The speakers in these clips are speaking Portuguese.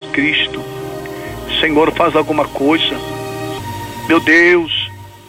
Cristo. Senhor, faz alguma coisa. Meu Deus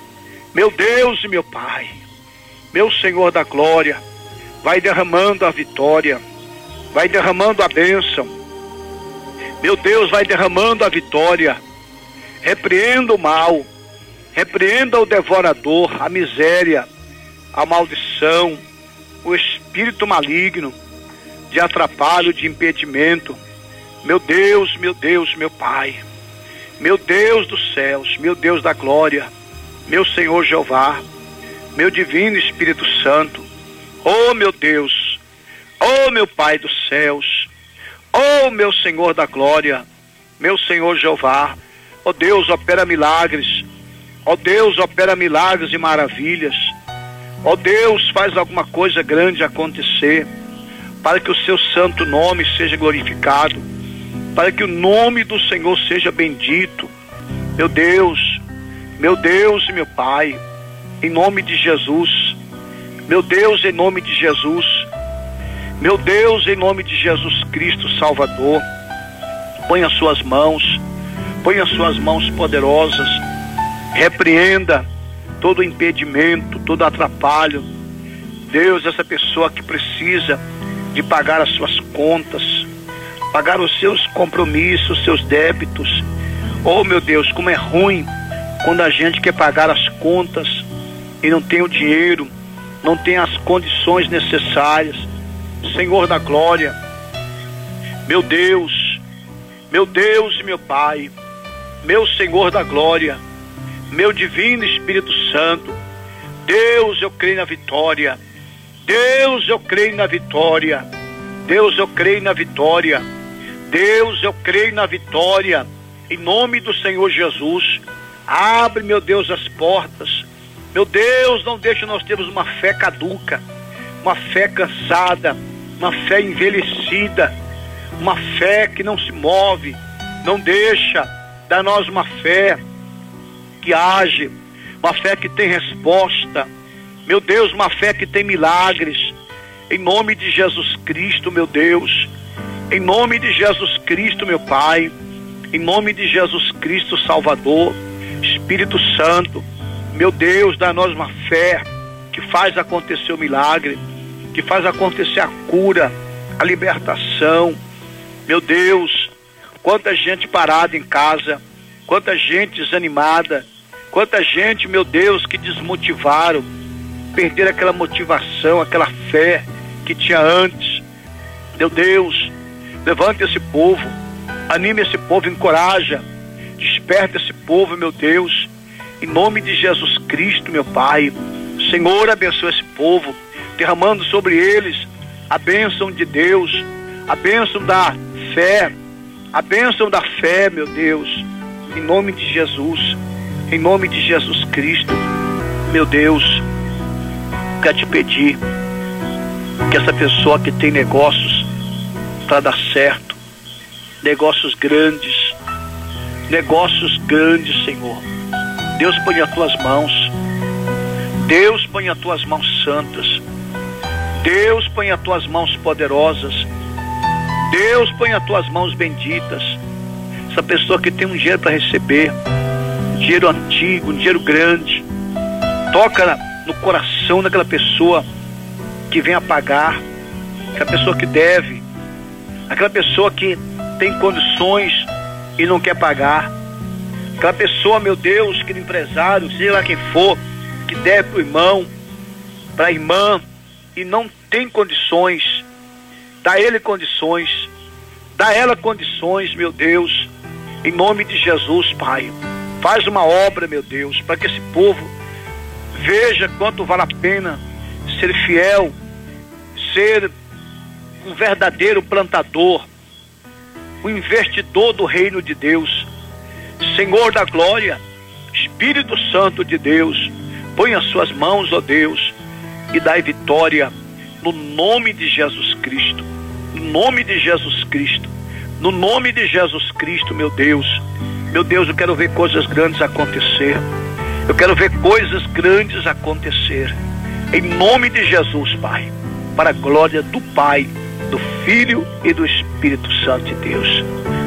e meu Pai, meu Senhor da glória, vai derramando a vitória, vai derramando a bênção. Meu Deus, vai derramando a vitória. Repreenda o mal, repreenda o devorador, a miséria, a maldição, o espírito maligno de atrapalho, de impedimento. Meu Deus, meu Pai, meu Deus dos céus, meu Deus da glória, meu Senhor Jeová, meu divino Espírito Santo, oh meu Deus, oh meu Pai dos céus, oh meu Senhor da glória, meu Senhor Jeová, oh Deus, opera milagres, oh Deus, opera milagres e maravilhas, oh Deus, faz alguma coisa grande acontecer, para que o seu santo nome seja glorificado, para que o nome do Senhor seja bendito. Meu Deus e meu Pai, em nome de Jesus, meu Deus, em nome de Jesus, meu Deus, em nome de Jesus Cristo Salvador, põe as suas mãos poderosas, repreenda todo impedimento, todo atrapalho. Deus, essa pessoa que precisa de pagar as suas contas, pagar os seus compromissos, os seus débitos. Oh meu Deus, como é ruim quando a gente quer pagar as contas e não tem o dinheiro, não tem as condições necessárias. Senhor da glória, meu Deus e meu Pai, meu Senhor da glória, meu divino Espírito Santo, Deus, eu creio na vitória, Deus, eu creio na vitória, Deus, eu creio na vitória, Deus, eu creio na vitória, em nome do Senhor Jesus. Abre, meu Deus, as portas, meu Deus, não deixe nós termos uma fé caduca, uma fé cansada, uma fé envelhecida, uma fé que não se move. Não deixa, dá nós uma fé que age, uma fé que tem resposta, meu Deus, uma fé que tem milagres, em nome de Jesus Cristo, meu Deus, em nome de Jesus Cristo, meu Pai, em nome de Jesus Cristo Salvador, Espírito Santo, meu Deus, dá a nós uma fé que faz acontecer o milagre, que faz acontecer a cura, a libertação. Meu Deus, quanta gente parada em casa, quanta gente desanimada, quanta gente, meu Deus, que desmotivaram, perderam aquela motivação, aquela fé que tinha antes. Meu Deus, levanta esse povo, anime esse povo, encoraja, desperta esse povo, meu Deus, em nome de Jesus Cristo, meu Pai. Senhor, abençoa esse povo, derramando sobre eles a bênção de Deus, a bênção da fé, a bênção da fé, meu Deus, em nome de Jesus, em nome de Jesus Cristo. Meu Deus, quero te pedir que essa pessoa que tem negócios para dar certo, negócios grandes, Senhor, Deus, põe as tuas mãos, Deus, põe as tuas mãos santas, Deus, põe as tuas mãos poderosas, Deus, põe as tuas mãos benditas. Essa pessoa que tem um dinheiro para receber, um dinheiro antigo, um dinheiro grande, toca no coração daquela pessoa que vem a pagar, aquela pessoa que deve, aquela pessoa que tem condições e não quer pagar, aquela pessoa, meu Deus, aquele empresário, seja lá quem for, que deve para o irmão, para a irmã, e não tem condições. Dá ele condições, dá ela condições, meu Deus, em nome de Jesus, Pai. Faz uma obra, meu Deus, para que esse povo veja quanto vale a pena ser fiel, ser um verdadeiro plantador, um investidor do reino de Deus. Senhor da glória, Espírito Santo de Deus, põe as suas mãos, ó Deus, e dai vitória no nome de Jesus Cristo, no nome de Jesus Cristo, no nome de Jesus Cristo, meu Deus. Meu Deus, eu quero ver coisas grandes acontecer, eu quero ver coisas grandes acontecer, em nome de Jesus, Pai, para a glória do Pai, do Filho e do Espírito Santo de Deus.